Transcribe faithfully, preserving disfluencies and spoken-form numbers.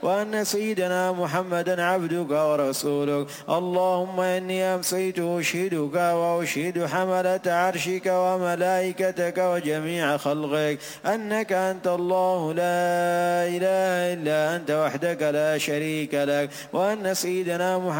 وأن سيدنا محمدا عبدك ورسولك. اللهم إني أمسيت أشهدك وأشهد حملة عرشك وملائكتك وجميع خلقك أنك أنت الله لا إله إلا أنت وحدك لا شريك لك، وأن سيدنا محمد